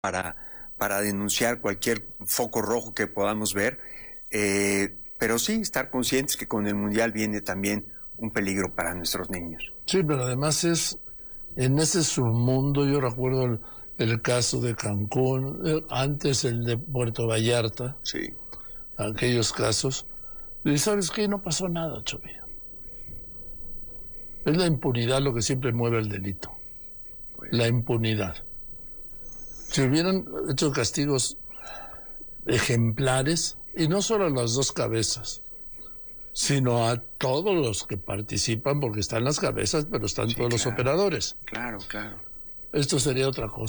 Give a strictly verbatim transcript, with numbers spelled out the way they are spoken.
para, para denunciar cualquier foco rojo que podamos ver, eh, pero sí estar conscientes que con el Mundial viene también un peligro para nuestros niños. Sí, pero además es, en ese submundo, yo recuerdo el, el caso de Cancún, el, antes el de Puerto Vallarta, sí. aquellos casos, y ¿sabes qué? No pasó nada, Chovy. Es la impunidad lo que siempre mueve el delito, pues. La impunidad. Si hubieran hecho castigos ejemplares, y no solo a las dos cabezas, sino a todos los que participan, porque están las cabezas, pero están sí, todos claro. los operadores. Claro, claro. Esto sería otra cosa.